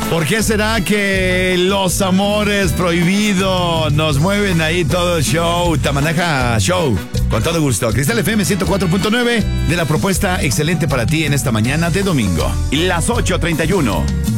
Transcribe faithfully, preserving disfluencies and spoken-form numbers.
¿Por qué será que los amores prohibidos nos mueven ahí todo el show? Tamanaja Show, con todo gusto. Cristal F M ciento cuatro punto nueve de la propuesta excelente para ti en esta mañana de domingo. Las ocho treinta y uno.